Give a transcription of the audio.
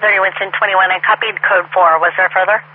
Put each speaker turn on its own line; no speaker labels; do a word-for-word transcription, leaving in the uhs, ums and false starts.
thirty Winston twenty-one. I copied code four. Was there further?